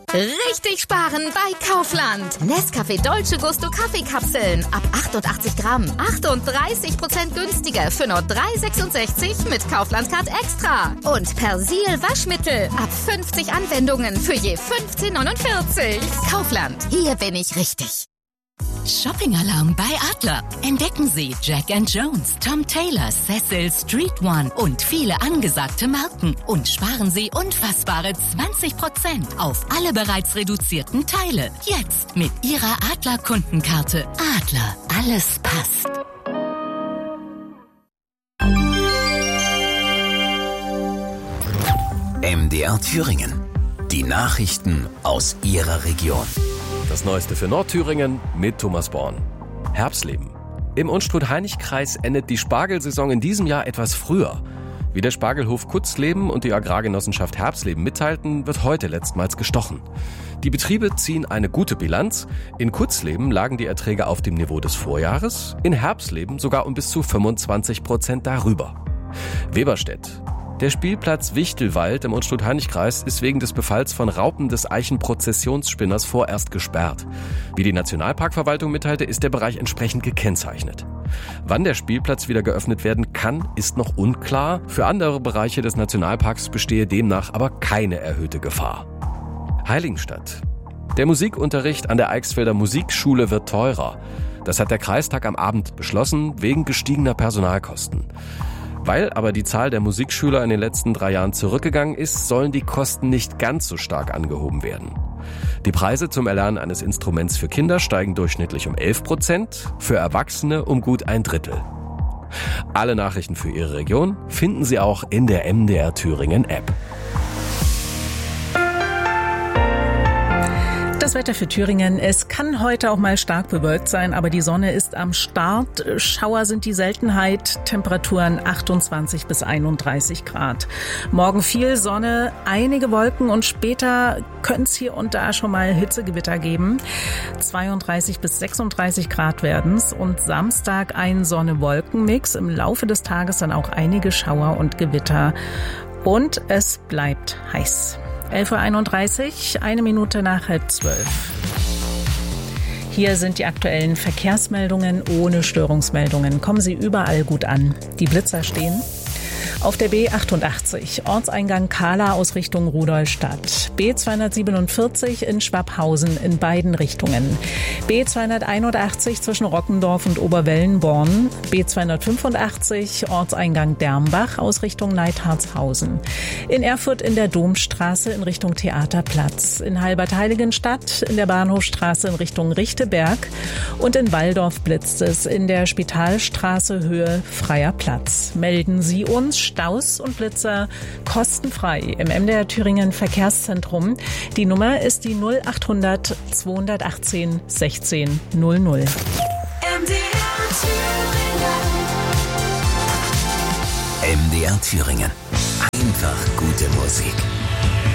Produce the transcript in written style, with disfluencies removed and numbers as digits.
Richtig sparen bei Kaufland. Nescafé Dolce Gusto Kaffeekapseln ab 88 Gramm. 38% günstiger für nur 3,66 mit Kaufland Card Extra. Und Persil Waschmittel ab 50 Anwendungen für je 15,49. Kaufland, hier bin ich richtig. Shopping-Alarm bei Adler. Entdecken Sie Jack & Jones, Tom Taylor, Cecil, Street One und viele angesagte Marken. Und sparen Sie unfassbare 20% auf alle bereits reduzierten Teile. Jetzt mit Ihrer Adler-Kundenkarte. Adler, alles passt. MDR Thüringen. Die Nachrichten aus Ihrer Region. Das Neueste für Nordthüringen mit Thomas Born. Herbstleben. Im Unstrut-Hainich-Kreis endet die Spargelsaison in diesem Jahr etwas früher. Wie der Spargelhof Kutzleben und die Agrargenossenschaft Herbstleben mitteilten, wird heute letztmals gestochen. Die Betriebe ziehen eine gute Bilanz. In Kutzleben lagen die Erträge auf dem Niveau des Vorjahres, in Herbstleben sogar um bis zu 25% darüber. Weberstedt. Der Spielplatz Wichtelwald im Unstrut-Hainich-Kreis ist wegen des Befalls von Raupen des Eichenprozessionsspinners vorerst gesperrt. Wie die Nationalparkverwaltung mitteilte, ist der Bereich entsprechend gekennzeichnet. Wann der Spielplatz wieder geöffnet werden kann, ist noch unklar. Für andere Bereiche des Nationalparks bestehe demnach aber keine erhöhte Gefahr. Heiligenstadt. Der Musikunterricht an der Eichsfelder Musikschule wird teurer. Das hat der Kreistag am Abend beschlossen, wegen gestiegener Personalkosten. Weil aber die Zahl der Musikschüler in den letzten 3 Jahren zurückgegangen ist, sollen die Kosten nicht ganz so stark angehoben werden. Die Preise zum Erlernen eines Instruments für Kinder steigen durchschnittlich um 11%, für Erwachsene um gut 1/3. Alle Nachrichten für Ihre Region finden Sie auch in der MDR Thüringen App. Das Wetter für Thüringen. Es kann heute auch mal stark bewölkt sein, aber die Sonne ist am Start. Schauer sind die Seltenheit. Temperaturen 28 bis 31 Grad. Morgen viel Sonne, einige Wolken und später könnte es hier und da schon mal Hitzegewitter geben. 32 bis 36 Grad werden's und Samstag ein Sonne-Wolken-Mix. Im Laufe des Tages dann auch einige Schauer und Gewitter. Und es bleibt heiß. 11.31 Uhr, 1 Minute nach 11:30. Hier sind die aktuellen Verkehrsmeldungen ohne Störungsmeldungen. Kommen Sie überall gut an. Die Blitzer stehen auf der B88, Ortseingang Kahla aus Richtung Rudolstadt. B247 in Schwabhausen in beiden Richtungen. B281 zwischen Rockendorf und Oberwellenborn. B285 Ortseingang Dermbach aus Richtung Neidhartshausen. In Erfurt in der Domstraße in Richtung Theaterplatz. In Halbert-Heiligenstadt in der Bahnhofstraße in Richtung Richteberg. Und in Walldorf blitzt es in der Spitalstraße Höhe Freier Platz. Melden Sie uns Staus und Blitzer kostenfrei im MDR Thüringen Verkehrszentrum. Die Nummer ist die 0800 218 16 00. MDR Thüringen. Einfach gute Musik.